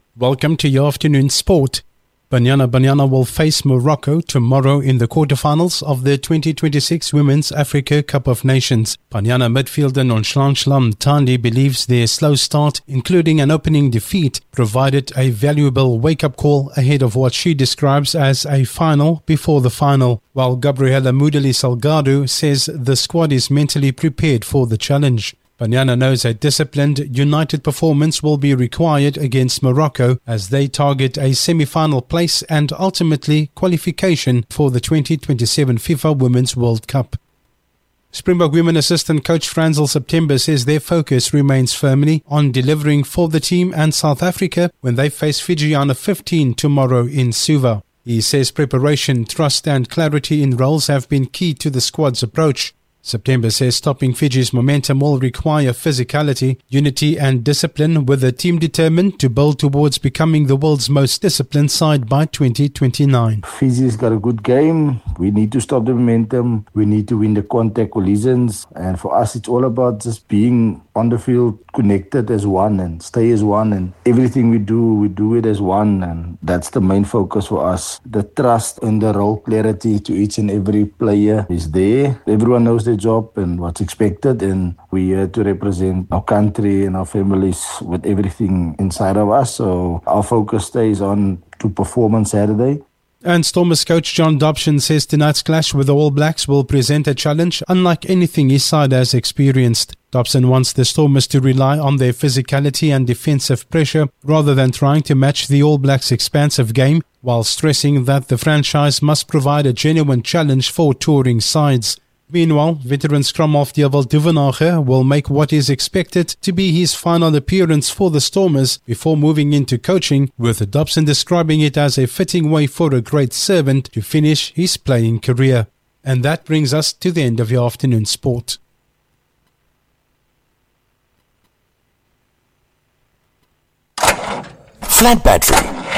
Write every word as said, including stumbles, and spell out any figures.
Welcome to your afternoon sport. Banyana Banyana will face Morocco tomorrow in the quarterfinals of the twenty twenty-six Women's Africa Cup of Nations. Banyana midfielder Nonhlanhla Mthandi believes their slow start, including an opening defeat, provided a valuable wake-up call ahead of what she describes as a final before the final, while Gabriela Mudeli Salgado says the squad is mentally prepared for the challenge. Banyana knows a disciplined, united performance will be required against Morocco as they target a semi-final place and ultimately qualification for the twenty twenty-seven FIFA Women's World Cup. Springbok Women assistant coach Franzel September says their focus remains firmly on delivering for the team and South Africa when they face Fiji under fifteen tomorrow in Suva. He says preparation, trust and clarity in roles have been key to the squad's approach. September says stopping Fiji's momentum will require physicality, unity and discipline, with the team determined to build towards becoming the world's most disciplined side by twenty twenty-nine. Fiji's got a good game. We need to stop the momentum. We need to win the contact collisions. And for us, it's all about just being on the field, connected as one and stay as one. And everything we do, we do it as one. And that's the main focus for us. The trust and the role clarity to each and every player is there. Everyone knows their job and what's expected, and we're here to represent our country and our families with everything inside of us. So our focus stays on to perform on Saturday. And Stormers coach John Dobson says tonight's clash with the All Blacks will present a challenge unlike anything his side has experienced. Dobson wants the Stormers to rely on their physicality and defensive pressure rather than trying to match the All Blacks' expansive game, while stressing that the franchise must provide a genuine challenge for touring sides. Meanwhile, veteran scrum half Dewald Duvenage will make what is expected to be his final appearance for the Stormers before moving into coaching, with Dobson describing it as a fitting way for a great servant to finish his playing career. And that brings us to the end of your afternoon sport. Flat Battery,